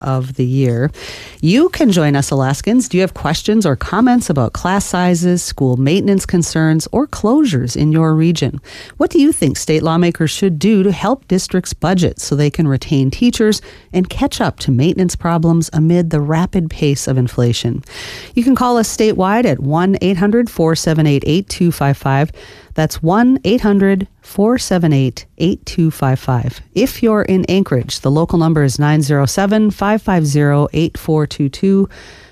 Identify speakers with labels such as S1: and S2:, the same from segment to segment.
S1: of the year. You can join us, Alaskans. Do you have questions or comments about class sizes, school maintenance concerns, or closures in your region? What do you think state lawmakers should do to help districts' budgets so they can retain teachers and catch up to maintenance problems amid the rapid pace of inflation? You can call us statewide at 1-800-478-8255. That's 1-800-478-8255. If you're in Anchorage, the local number is 907-550-8422.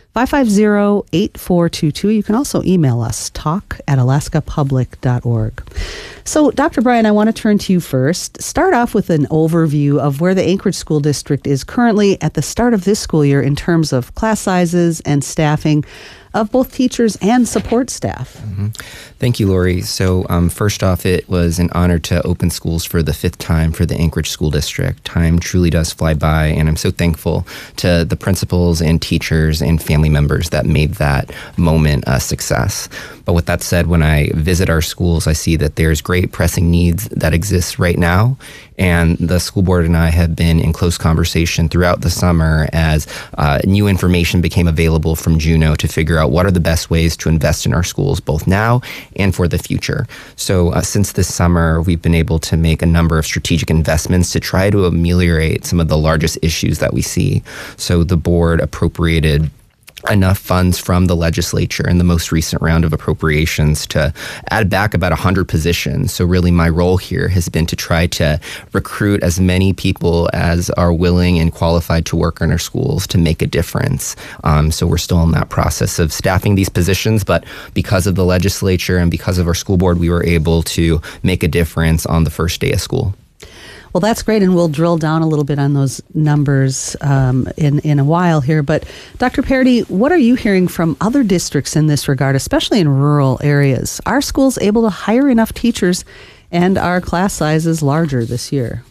S1: 550-8422. You can also email us, talk@alaskapublic.org. So, Dr. Bryan, I want to turn to you first. Start off with an overview of where the Anchorage School District is currently at the start of this school year in terms of class sizes and staffing of both teachers and support staff.
S2: Mm-hmm. Thank you, Lori. So first off, it was an honor to open schools for the 5th time for the Anchorage School District. Time truly does fly by, and I'm so thankful to the principals and teachers and family members that made that moment a success. But with that said, when I visit our schools, I see that there's great pressing needs that exist right now. And the school board and I have been in close conversation throughout the summer as new information became available from Juneau to figure out what are the best ways to invest in our schools, both now and for the future. So since this summer, we've been able to make a number of strategic investments to try to ameliorate some of the largest issues that we see. So the board appropriated enough funds from the legislature in the most recent round of appropriations to add back about 100 positions. So really my role here has been to try to recruit as many people as are willing and qualified to work in our schools to make a difference. So we're still in that process of staffing these positions, but because of the legislature and because of our school board, we were able to make a difference on the first day of school.
S1: Well, that's great, and we'll drill down a little bit on those numbers in a while here. But Dr. Paradis, what are you hearing from other districts in this regard, especially in rural areas? Are schools able to hire enough teachers, and are class sizes larger this year?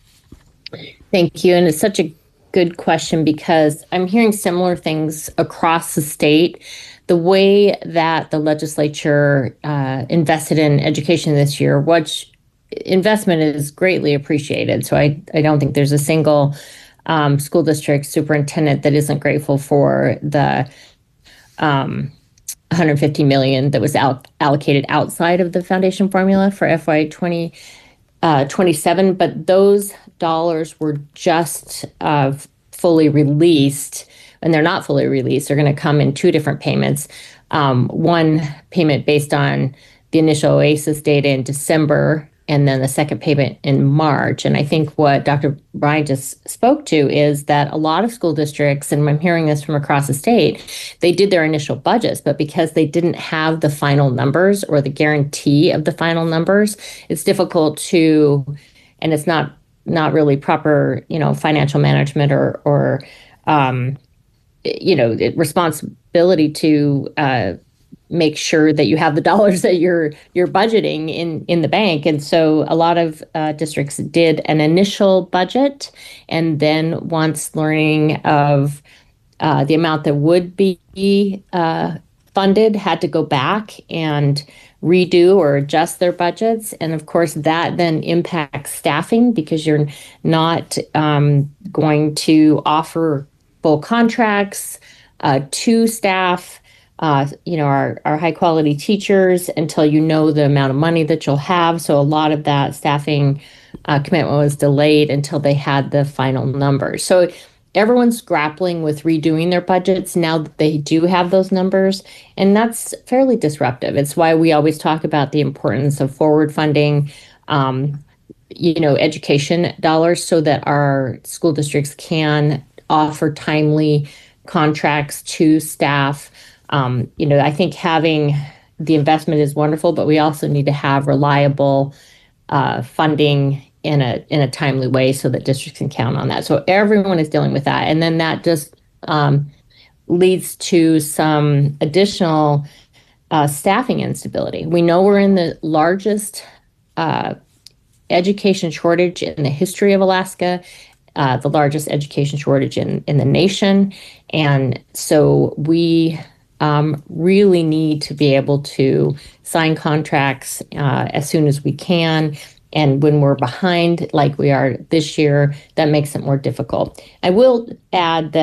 S3: Thank you, and it's such a good question because I'm hearing similar things across the state. The way that the legislature invested in education this year, which investment is greatly appreciated. So I don't think there's a single school district superintendent that isn't grateful for the $150 million that was allocated outside of the foundation formula for FY 2027. But those dollars were just fully released, and they're not fully released. They're going to come in 2 different payments. One payment based on the initial OASIS data in December, and then the second payment in March. And I think what Dr. Bryan just spoke to is that a lot of school districts, and I'm hearing this from across the state, they did their initial budgets, but because they didn't have the final numbers or the guarantee of the final numbers, it's difficult to, and it's not really proper, financial management or responsibility to make sure that you have the dollars that you're budgeting in the bank. And so a lot of districts did an initial budget, and then once learning of the amount that would be funded, had to go back and redo or adjust their budgets. And of course, that then impacts staffing because you're not going to offer full contracts to staff, our high quality teachers until you know the amount of money that you'll have. So a lot of that staffing commitment was delayed until they had the final numbers. So everyone's grappling with redoing their budgets now that they do have those numbers, and that's fairly disruptive. It's why we always talk about the importance of forward funding, education dollars so that our school districts can offer timely contracts to staff. I think having the investment is wonderful, but we also need to have reliable funding in a timely way so that districts can count on that. So everyone is dealing with that. And then that just leads to some additional staffing instability. We know we're in the largest education shortage in the history of Alaska, the largest education shortage in the nation. And so we really need to be able to sign contracts as soon as we can And when we're behind like we are this year, that makes it more difficult. I will add that